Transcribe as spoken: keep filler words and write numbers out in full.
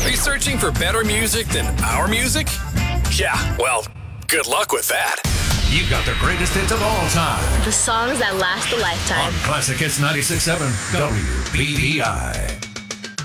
Are you searching for better music than our music? Yeah, well, good luck with that. You've got the greatest hits of all time. The songs that last a lifetime. On Classic Hits ninety-six point seven W B B I.